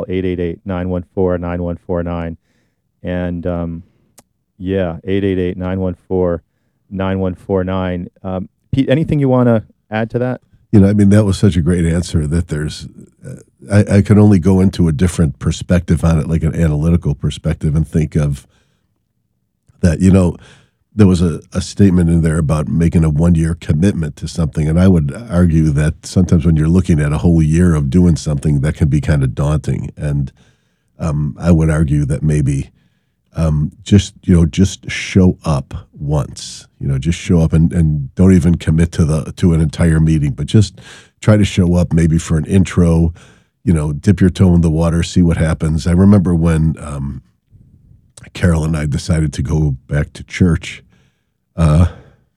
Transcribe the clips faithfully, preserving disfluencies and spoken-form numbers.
eight eight eight, nine one four, nine one four nine. And um, yeah, eight eight eight, nine one four, nine one four nine. Um, Pete, anything you want to add to that? You know, I mean, that was such a great answer that there's, uh, I, I could only go into a different perspective on it, like an analytical perspective, and think of that, you know, there was a, a statement in there about making a one-year commitment to something. And I would argue that sometimes when you're looking at a whole year of doing something, that can be kind of daunting. And um, I would argue that maybe um, just, you know, just show up once, you know, just show up and, and don't even commit to the to an entire meeting, but just try to show up maybe for an intro, you know, dip your toe in the water, see what happens. I remember when um, Carol and I decided to go back to church. Uh,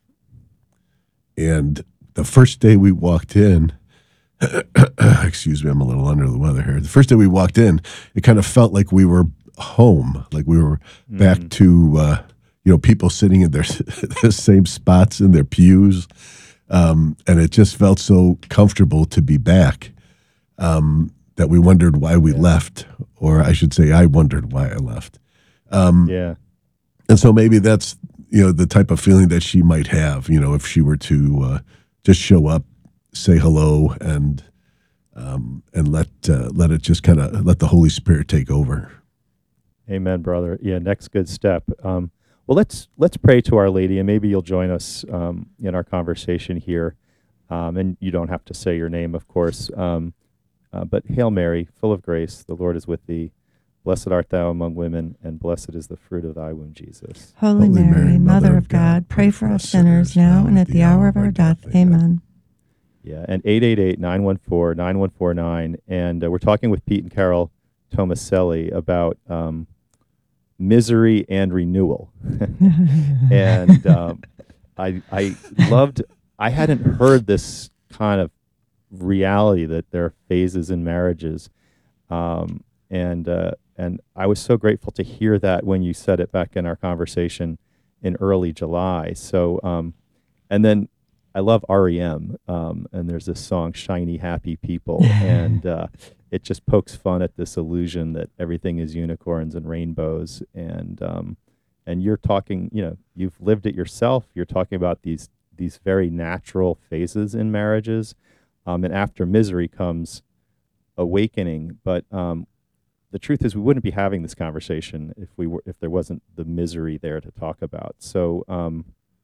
and the first day we walked in, excuse me, I'm a little under the weather here. The first day we walked in, it kind of felt like we were home, like we were mm. back to, uh, you know, people sitting in their the same spots in their pews. Um, and it just felt so comfortable to be back um, that we wondered why we yeah. left, or I should say I wondered why I left. Um, yeah. And so maybe that's, you know, the type of feeling that she might have, you know, if she were to uh, just show up, say hello, and um, and let uh, let it just kind of let the Holy Spirit take over. Amen, brother. Yeah, next good step. Um, well, let's let's pray to Our Lady, and maybe you'll join us um, in our conversation here. Um, and you don't have to say your name, of course. Um, uh, but Hail Mary, full of grace, the Lord is with thee. Blessed art thou among women, and blessed is the fruit of thy womb, Jesus. Holy, Holy Mary, Mary, Mother of God, God, pray for us sinners now and at the hour of our death. Amen. Yeah, and eight eight eight, nine one four, nine one four nine. And uh, we're talking with Pete and Carol Tomaselli about um, misery and renewal. and um, I, I loved, I hadn't heard this kind of reality that there are phases in marriages. Um, and uh, and I was so grateful to hear that when you said it back in our conversation in early July. So, um, and then I love R E M, um, and there's this song, Shiny Happy People, and uh, it just pokes fun at this illusion that everything is unicorns and rainbows. And um, and you're talking, you know, you've lived it yourself. You're talking about these these very natural phases in marriages, um, and after misery comes awakening. But um, the truth is, we wouldn't be having this conversation if we were if there wasn't the misery there to talk about. So. Um,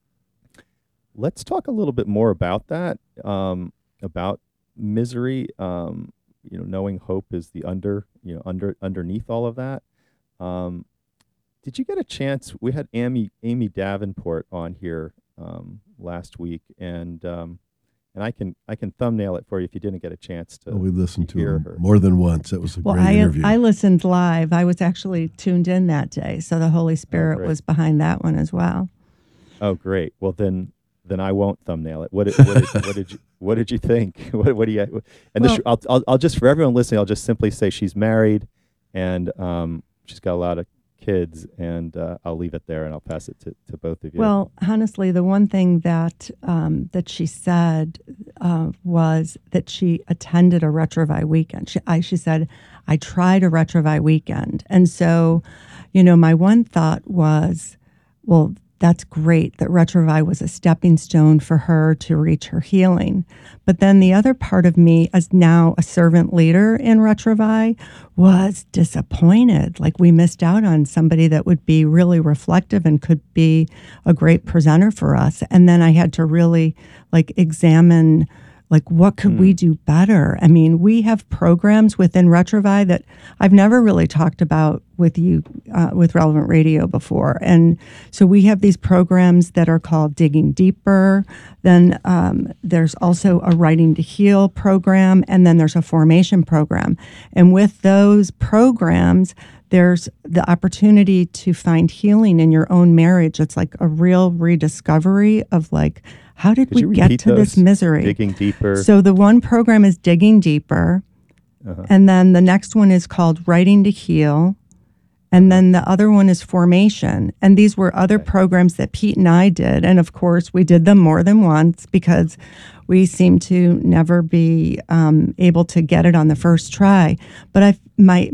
Let's talk a little bit more about that, um, about misery. Um, you know, knowing hope is the under, you know, under underneath all of that. Um, did you get a chance? We had Amy Amy Davenport on here um, last week, and um, and I can I can thumbnail it for you if you didn't get a chance to. Oh, we listened to hear her her more than once. It was a well, great I, interview. I listened live. I was actually tuned in that day, so the Holy Spirit oh, was behind that one as well. Oh, great. Well, then. Then I won't thumbnail it. What did, what did, what did you What did you think? What, what do you? And well, this, I'll, I'll I'll just for everyone listening, I'll just simply say she's married, and um, she's got a lot of kids, and uh, I'll leave it there, and I'll pass it to, to both of you. Well, honestly, the one thing that um, that she said uh, was that she attended a Retrovi weekend. She I, she said, I tried a Retrovi weekend, and so, you know, my one thought was, well, that's great that Retrovi was a stepping stone for her to reach her healing. But then the other part of me, as now a servant leader in Retrovi, was disappointed. Like we missed out on somebody that would be really reflective and could be a great presenter for us. And then I had to really like examine like, what could mm. we do better? I mean, we have programs within Retrovi that I've never really talked about with you, uh, with Relevant Radio before. And so we have these programs that are called Digging Deeper. Then um, there's also a Writing to Heal program. And then there's a formation program. And with those programs, there's the opportunity to find healing in your own marriage. It's like a real rediscovery of like, how did Could we get to those? this misery? Digging Deeper. So the one program is Digging Deeper. Uh-huh. And then the next one is called Writing to Heal. And then the other one is Formation. And these were other okay. programs that Pete and I did. And of course, we did them more than once because we seem to never be um, able to get it on the first try. But I, my